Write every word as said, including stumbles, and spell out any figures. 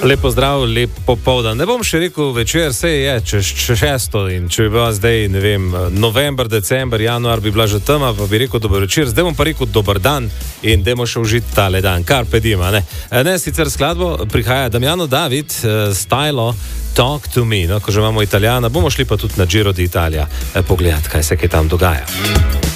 Lepo zdrav, lep popoldan. Ne bom še rekel večer, se je, čez šesto in če bi bila zdaj, ne vem, november, december, januar bi bila že tema, pa bi rekel dober večer. Zdaj bom pa rekel dober dan in dajmo še užiti tale dan. Carpe diem, ne? Ne, sicer skladbo prihaja Damiano David, uh, Stylo, Talk to me. No, ko že imamo Italijana, bomo šli pa tudi na Giro d'Italia eh, pogledati, kaj se kaj tam dogaja.